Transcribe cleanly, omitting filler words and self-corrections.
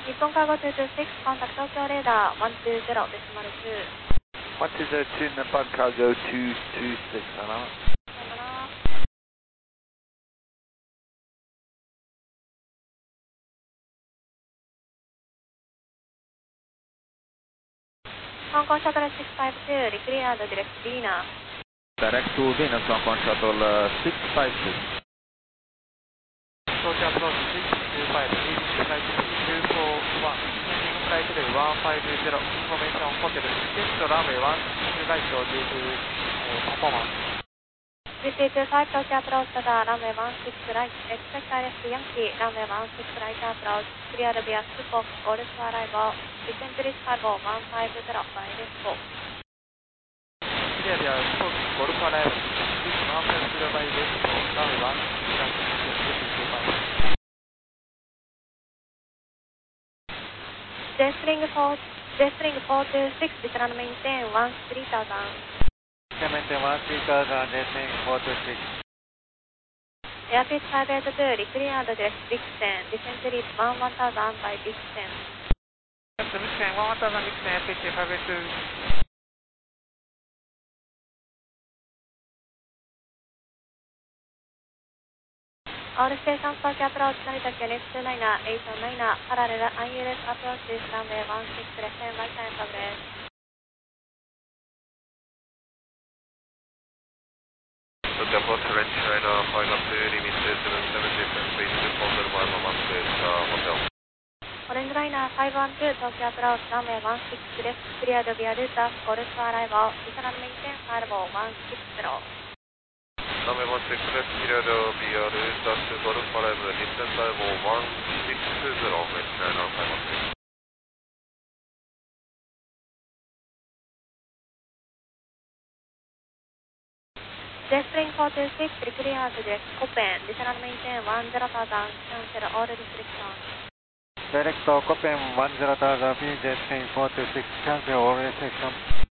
日本カーゴ226、コンタクト東京レーダー120デシマル2。 120 Nippon Cargo 226, さよなら。香港シャトル652、リクリアードディレクトディーナー。 Direct to Venus, Hong Kong Shuttle 652. Tokyo approach 625, leading flight 241, descending flight level 150, information hotel, descent runway 12 right due to performance. GT25 Tokyo approach to the runway 16 right, expect ILS Yankee, runway 16 right approach, clear via Scope, all to arrival, descent reach cargo 150 by LS4. Clear via Scope, all to arrival, reach 150 by LS4, runway 16 right, GT25. Jetstream 426, descend maintain 3000. Maintain 3000, descending 426. Airfield 582, recleared direct descent, descent reach 1000 by descent. Descent 1000, descent, pitch 582. All stations Tokyo approach Narita Next 29, 809, parallel ILS approaches runway 16 left and right hand progress. Tokyo approach right China 5 limit 770, please respond to Alpha Master Hotel. Orange Liner 512, Tokyo approach runway 16 left, cleared via route call to arrival, descend maintain firewall 160. Runway 16 left, cleared via route to Golf Arrival, distance firewall 160, right China 512. Jetstream 426, recleared direct Copen, descend maintain 10,000, cancel all restrictions. Direct to Copen 10,000 feet, Jetstream 426, cancel all restrictions.